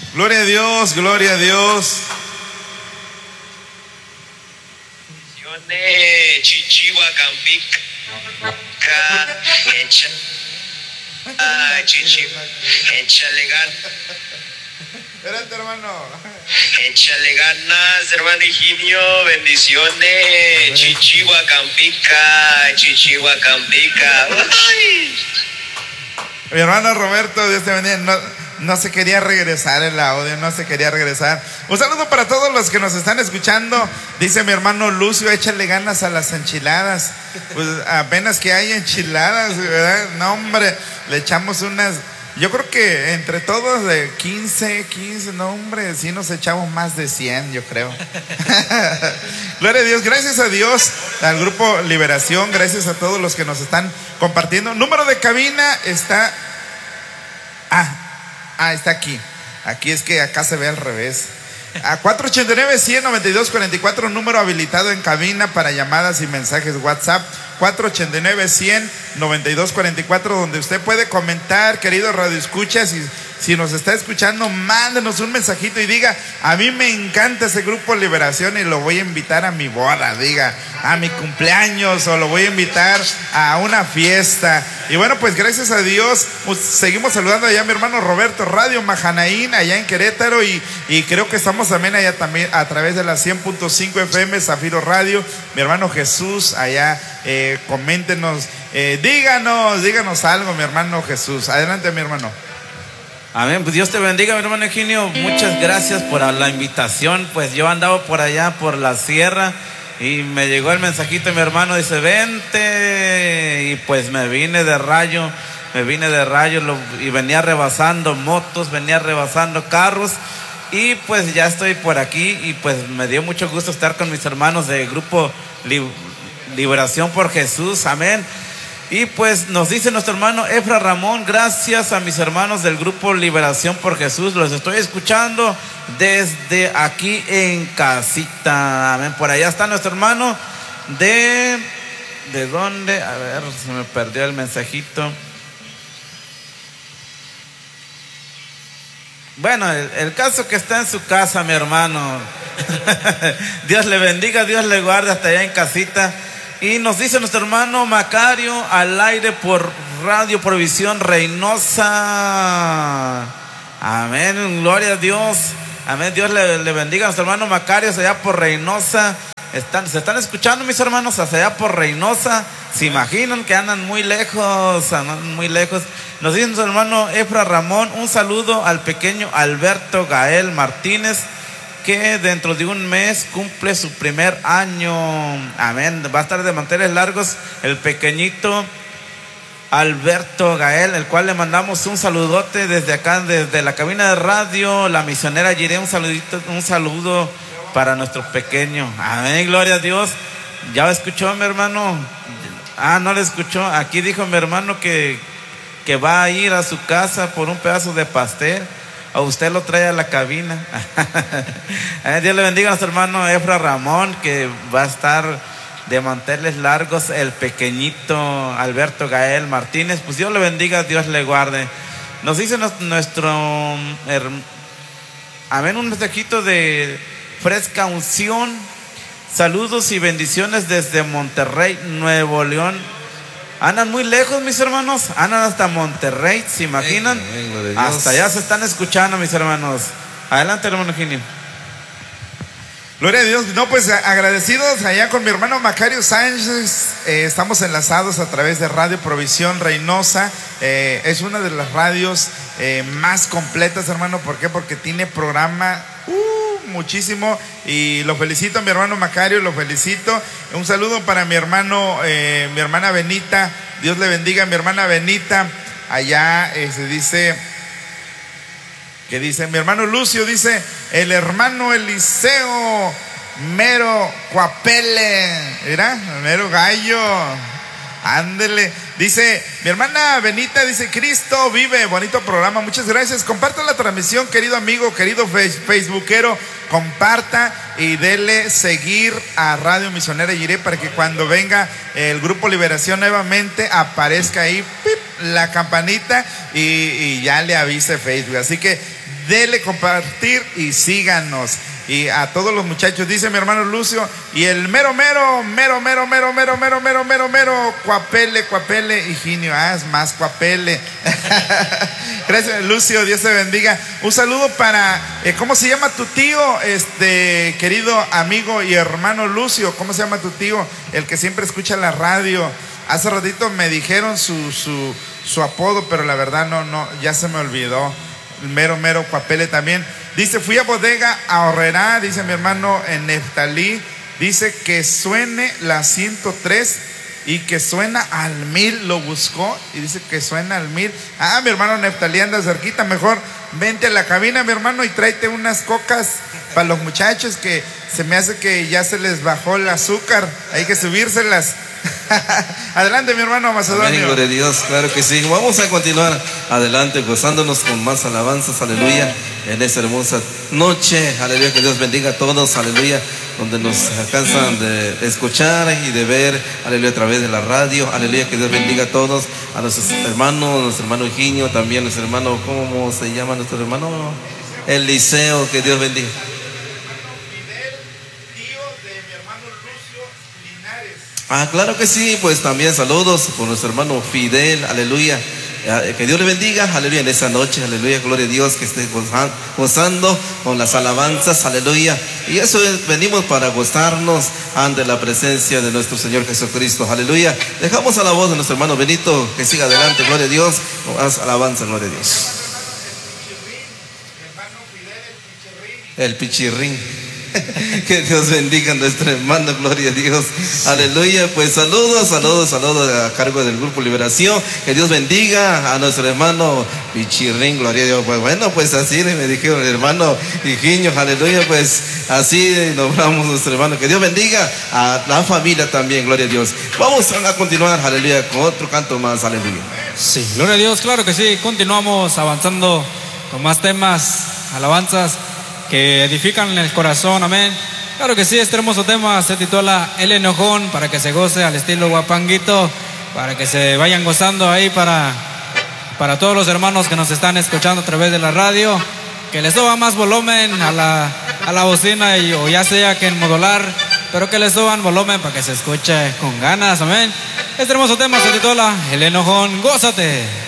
Gloria a Dios, gloria a Dios. Chichihuacampic, échale ganas. Espérate, hermano. Échale ganas, hermano Higinio, bendiciones. Chichihuacampica. Mi hermano Roberto, Dios te bendiga. No se quería regresar el audio, no se quería regresar. Un saludo para todos los que nos están escuchando. Dice mi hermano Lucio, échale ganas a las enchiladas. Pues apenas que hay enchiladas, ¿verdad? No, hombre, le echamos unas. Yo creo que entre todos de 15, no, hombre, sí nos echamos más de 100, yo creo. Gloria a Dios, gracias a Dios, al Grupo Liberación, gracias a todos los que nos están compartiendo. Número de cabina está. Está aquí. Aquí es que acá se ve al revés. A 489-100-9244, número habilitado en cabina para llamadas y mensajes WhatsApp. 489-100-9244, donde usted puede comentar, querido Radio Escuchas, si nos está escuchando, mándenos un mensajito y diga: a mí me encanta ese Grupo Liberación y lo voy a invitar a mi boda, diga, a mi cumpleaños, o lo voy a invitar a una fiesta. Y bueno, pues gracias a Dios, pues seguimos saludando allá a mi hermano Roberto, Radio Mahanaín, allá en Querétaro, y creo que estamos también allá también a través de la 100.5 FM, Zafiro Radio. Mi hermano Jesús, allá, coméntenos, díganos algo, mi hermano Jesús. Adelante, mi hermano. Amén, pues Dios te bendiga, mi hermano Eugenio. Muchas gracias por la invitación. Pues yo andaba por allá, por la sierra, y me llegó el mensajito de mi hermano, dice: vente. Y pues me vine de rayo y venía rebasando motos, venía rebasando carros, y pues ya estoy por aquí. Y pues me dio mucho gusto estar con mis hermanos de Grupo Liberación por Jesús, amén. Y pues nos dice nuestro hermano Efra Ramón: gracias a mis hermanos del Grupo Liberación por Jesús, los estoy escuchando desde aquí en casita, amén. Por allá está nuestro hermano ¿de dónde? A ver, se me perdió el mensajito. Bueno, el caso que está en su casa, mi hermano. Dios le bendiga, Dios le guarde hasta allá en casita. Y nos dice nuestro hermano Macario: al aire por Radio Provisión Reynosa. Amén, gloria a Dios. Amén, Dios le bendiga a nuestro hermano Macario allá por Reynosa. Se están escuchando, mis hermanos, hacia allá por Reynosa. Se imaginan que andan muy lejos, Nos dice nuestro hermano Efra Ramón: un saludo al pequeño Alberto Gael Martínez, que dentro de un mes cumple su primer año. Amén. Va a estar de manteles largos el pequeñito Alberto Gael, el cual le mandamos un saludote desde acá, desde la cabina de radio La Misionera Jiré. Un saludo para nuestro pequeño. Amén, gloria a Dios. ¿Ya lo escuchó, mi hermano? No lo escuchó. Aquí dijo mi hermano que va a ir a su casa por un pedazo de pastel, o usted lo trae a la cabina. Dios le bendiga a nuestro hermano Efra Ramón, que va a estar de manteles largos el pequeñito Alberto Gael Martínez. Pues Dios le bendiga, Dios le guarde. Nos dice nuestro amén, un mensajito de fresca unción: saludos y bendiciones desde Monterrey, Nuevo León. Andan muy lejos, mis hermanos, andan hasta Monterrey, ¿se imaginan? Hasta allá se están escuchando, mis hermanos. Adelante, hermano Eugenio. Gloria a Dios. No, pues agradecidos allá con mi hermano Macario Sánchez. Estamos enlazados a través de Radio Provisión Reynosa. Es una de las radios más completas, hermano. ¿Por qué? Porque tiene programa muchísimo, y lo felicito a mi hermano Macario, lo felicito. Un saludo para mi hermano, mi hermana Benita. Dios le bendiga a mi hermana Benita. Allá se dice, que dice mi hermano Lucio, dice: el hermano Eliseo mero cuapele, mira, mero gallo. Ándele. Dice mi hermana Benita, dice: Cristo vive. Bonito programa, muchas gracias. Comparta la transmisión, querido amigo, querido facebookero. Comparta y dele seguir a Radio Misionera Jiré, para que cuando venga el Grupo Liberación nuevamente aparezca ahí ¡pip!, la campanita, y ya le avise Facebook. Así que dele compartir y síganos. Y a todos los muchachos, dice mi hermano Lucio, y el mero, Cuapele, Higinio, es más Cuapele. Gracias, Lucio, Dios te bendiga. Un saludo para, ¿cómo se llama tu tío? Querido amigo y hermano Lucio, ¿cómo se llama tu tío? El que siempre escucha la radio. Hace ratito me dijeron su apodo, pero la verdad no, ya se me olvidó. El mero Cuapele también. Dice, fui a Bodega Aurrerá, dice mi hermano en Neftalí, dice que suene la 103 y que suena al 1000, lo buscó y dice que suena al 1000. Mi hermano Neftalí anda cerquita, mejor vente a la cabina, mi hermano, y tráete unas cocas para los muchachos, que se me hace que ya se les bajó el azúcar, hay que subírselas. Adelante, mi hermano Macedonio. Amén, gloria a Dios, claro que sí. Vamos a continuar adelante, gozándonos con más alabanzas, aleluya, en esta hermosa noche, aleluya, que Dios bendiga a todos, aleluya, donde nos alcanzan de escuchar y de ver, aleluya, a través de la radio, aleluya, que Dios bendiga a todos, a nuestro hermano Higinio, también nuestro hermano, ¿cómo se llama nuestro hermano? Eliseo, que Dios bendiga. Claro que sí, pues también saludos por nuestro hermano Fidel, aleluya, que Dios le bendiga, aleluya, en esta noche, aleluya, gloria a Dios, que esté gozando con las alabanzas, aleluya, y eso venimos para gozarnos ante la presencia de nuestro Señor Jesucristo, aleluya. Dejamos a la voz de nuestro hermano Benito, que siga adelante, gloria a Dios, con más alabanza, gloria a Dios. El Pichirrín. Que Dios bendiga a nuestro hermano, gloria a Dios, aleluya. Pues saludos a cargo del Grupo Liberación. Que Dios bendiga a nuestro hermano Pichirrín, gloria a Dios. Pues bueno, pues así me dijeron el hermano Higinio, aleluya. Pues así nombramos a nuestro hermano. Que Dios bendiga a la familia también, gloria a Dios. Vamos a continuar, aleluya, con otro canto más, aleluya. Sí, gloria a Dios, claro que sí. Continuamos avanzando con más temas, alabanzas que edifican el corazón, amén. Claro que sí, este hermoso tema se titula El Enojón, para que se goce al estilo Guapanguito, para que se vayan gozando ahí para todos los hermanos que nos están escuchando a través de la radio, que les suba más volumen a la bocina o ya sea que en modular, pero que les suban volumen para que se escuche con ganas, amén. Este hermoso tema se titula El Enojón, gózate.